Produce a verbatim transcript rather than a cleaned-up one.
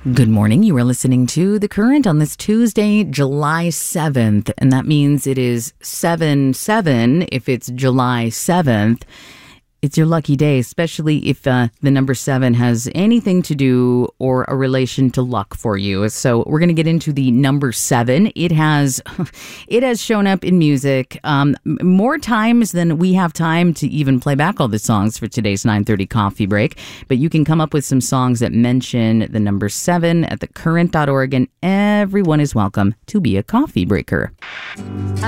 Good morning. You are listening to The Current on this Tuesday, July seventh, and that means it is seven seven if it's July seventh. It's your lucky day, especially if uh, the number seven has anything to do or a relation to luck for you. So we're going to get into the number seven. It has it has shown up in music um, more times than we have time to even play back all the songs for today's nine thirty coffee break. But you can come up with some songs that mention the number seven at the current dot org, and everyone is welcome to be a coffee breaker.